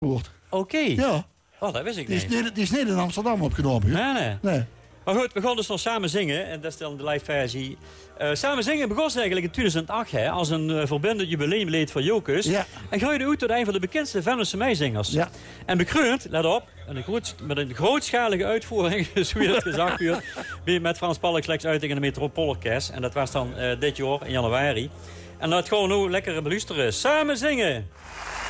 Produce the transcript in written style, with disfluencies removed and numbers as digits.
Oké. Ja. Oh, dat wist ik niet. Het is niet in Amsterdam opgenomen. Nee. Maar goed, we gaan dus nog samen zingen. En dat is dan de live versie. Samen zingen begon eigenlijk in 2008 als een verbindend jubileumlied voor Jokus. Ja. En ga je uit tot een van de bekendste Venlose meezingers. Ja. En bekreund, let op, met een grootschalige uitvoering, zoals je dat gezegd wordt, met Frans Palks uit tegen de Metropoolorkest. En dat was dan dit jaar in januari. En dat gaan we nu lekker beluisteren. Samen zingen!